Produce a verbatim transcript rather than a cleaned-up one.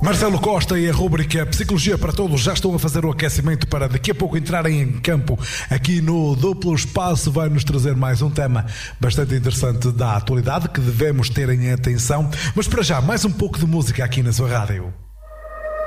Marcelo Costa e a rúbrica Psicologia para Todos já estão a fazer o aquecimento para daqui a pouco entrarem em campo aqui no Duplo Espaço. Vai nos trazer mais um tema bastante interessante da atualidade que devemos ter em atenção. Mas para já, mais um pouco de música aqui na sua rádio.